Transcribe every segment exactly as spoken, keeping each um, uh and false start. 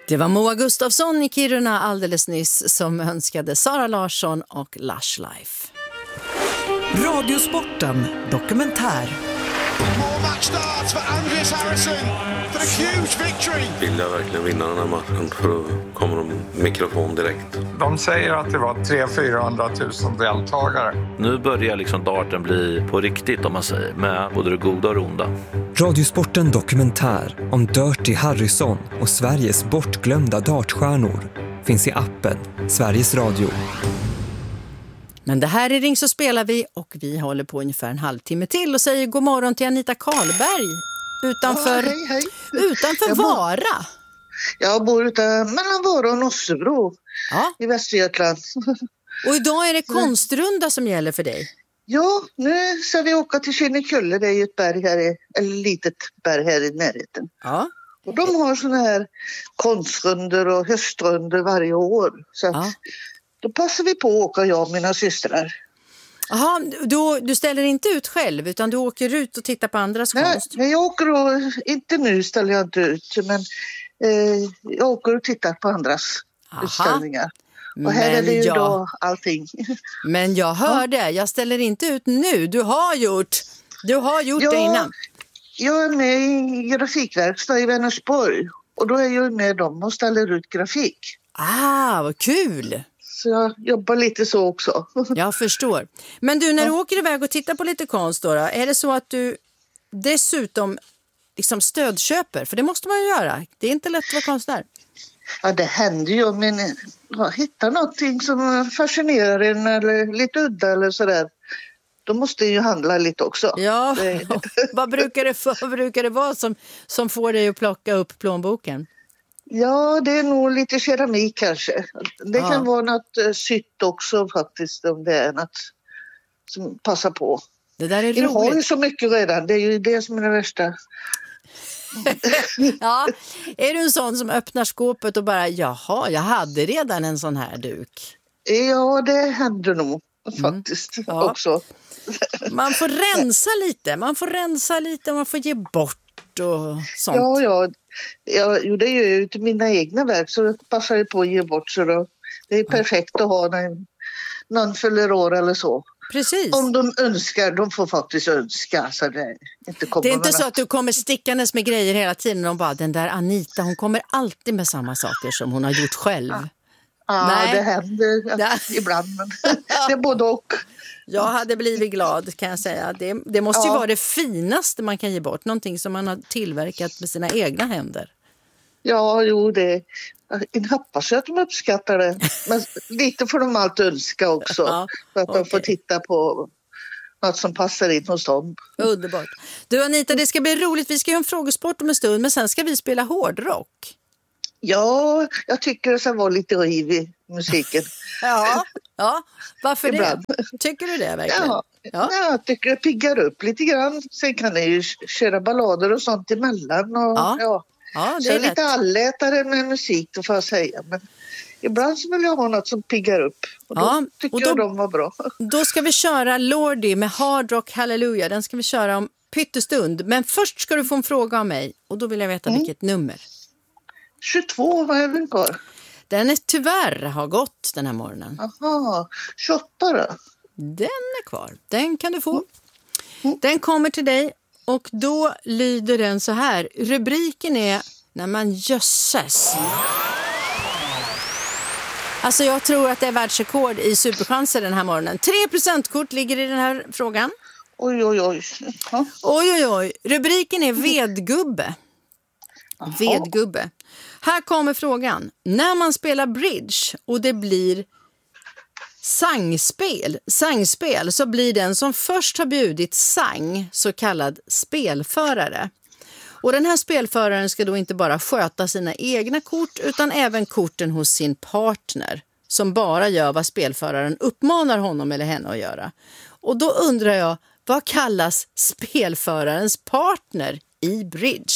Det var Moa Gustafsson i Kiruna alldeles nyss som önskade Sara Larsson och Lush Life. Radiosporten dokumentär. Vill jag verkligen vinna den här matchen, för då kommer de mikrofon direkt. De säger att det var tre hundra till fyrahundratusen deltagare. Nu börjar liksom darten bli på riktigt, om man säger, med både det goda och det onda. Radiosporten dokumentär om Dirty Harrison och Sveriges bortglömda dartstjärnor finns i appen Sveriges Radio. Men det här är Ring så spelar vi, och vi håller på ungefär en halvtimme till och säger god morgon till Anita Karlberg utanför, ja, hej, hej. utanför jag bor, Vara. Jag bor utan, mellan Vara och Nossebro ja. i Västergötland. Och idag är det konstrunda som gäller för dig. Ja, nu ska vi åka till Kinnekulle, det är ju ett berg här i, eller litet berg här i närheten. Ja. Och de har såna här konstrunder och höstrunder varje år. Så ja. att, då passar vi på att åka, jag och mina systrar. Jaha, du, du ställer inte ut själv utan du åker ut och tittar på andras nej, konst? Nej, jag åker och, inte nu ställer jag inte ut, men eh, jag åker och tittar på andras Aha. utställningar. Och här men är det ju jag, då allting. Men jag hörde, ja. jag ställer inte ut nu, du har gjort, du har gjort ja, det innan. Jag är med i grafikverkstad i Vänersborg och då är jag med dem och ställer ut grafik. Ah, vad kul! Så jag jobbar lite så också. Jag förstår. Men du, när ja. du åker iväg och tittar på lite konst då, då, är det så att du dessutom liksom stödköper? För det måste man ju göra. Det är inte lätt att vara konstnär. Ja, det händer ju om man ja, hittar någonting som fascinerar en eller lite udda eller sådär. Då måste ju handla lite också. Ja, vad, brukar det, vad brukar det vara som, som får dig att plocka upp plånboken? Ja, det är nog lite keramik kanske. Det ja. kan vara något uh, sytt också faktiskt, om det är något som passar på. Det där är roligt. Jag har ju så mycket redan, det är ju det som är det värsta. Ja, är du en sån som öppnar skåpet och bara, jaha, jag hade redan en sån här duk? Ja, det händer nog faktiskt mm. ja. också. Man får rensa lite, man får rensa lite, man får ge bort och sånt. Ja, ja. Ja, jo, det är ju ut mina egna verk så det passar ju på att ge bort, så då, det är perfekt att ha när någon fyller år eller så. Precis. Om de önskar, de får faktiskt önska. Så det, inte det är inte så att du kommer stickandes med grejer hela tiden och bara, den där Anita, hon kommer alltid med samma saker som hon har gjort själv. Ja, ja Nej. det händer ja, ibland, men det är både och. Jag hade blivit glad, kan jag säga. Det, det måste ju ja. vara det finaste man kan ge bort. Någonting som man har tillverkat med sina egna händer. Ja, jo, det jag hoppas att de uppskattar det. Men lite får de alltid önska också. Ja, för att okay. de får titta på något som passar in hos dem. Underbart. Du Anita, det ska bli roligt. Vi ska göra en frågesport om en stund, men sen ska vi spela hårdrock. Ja, jag tycker det ska vara lite riv i musiken. Ja, ja. Varför Ibland. det? Tycker du det verkligen? Ja, ja. ja, jag tycker det piggar upp lite grann. Sen kan ni ju köra ballader och sånt emellan. Och, ja. Ja. Ja, det så är lite allätare med musik, då får jag säga. Men ibland så vill jag ha något som piggar upp. Och då ja, tycker och då, jag de var bra. Då ska vi köra Lordi med Hard Rock Hallelujah. Den ska vi köra om pyttestund. Men först ska du få en fråga av mig. Och då vill jag veta mm. vilket nummer. tjugotvå, vad är den kvar? Den är tyvärr har gått den här morgonen. Aha, tjugoåtta då? Den är kvar. Den kan du få. Mm. Den kommer till dig. Och då lyder den så här. Rubriken är när man jösses. Alltså jag tror att det är världsrekord i superchanser den här morgonen. tre procentkort ligger i den här frågan. Oj, oj, oj. Ja. Oj, oj, oj. Rubriken är vedgubbe. Aha. Vedgubbe. Här kommer frågan. När man spelar bridge och det blir sangspel, sangspel så blir den som först har bjudit sang så kallad spelförare. Och den här spelföraren ska då inte bara sköta sina egna kort utan även korten hos sin partner som bara gör vad spelföraren uppmanar honom eller henne att göra. Och då undrar jag, vad kallas spelförarens partner i bridge?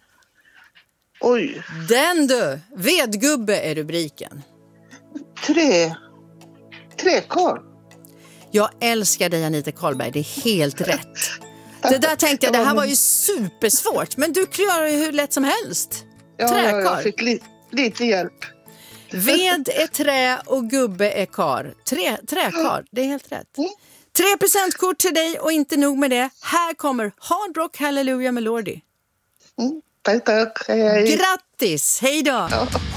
Oj. Den du, vedgubbe är rubriken. Tre. Trekar. Jag älskar dig Anita Karlberg, det är helt rätt. Det där tänkte jag, det här var ju supersvårt. Men du klarar ju hur lätt som helst. Ja, Träkar. jag fick, li- lite hjälp. Ved är trä och gubbe är kar. Trä, träkar, det är helt rätt. Tre presentkort till dig och inte nog med det. Här kommer Hard Rock Hallelujah med Lordi. Mm, tack, tack. Hej, hej. Grattis, hej då! Ja.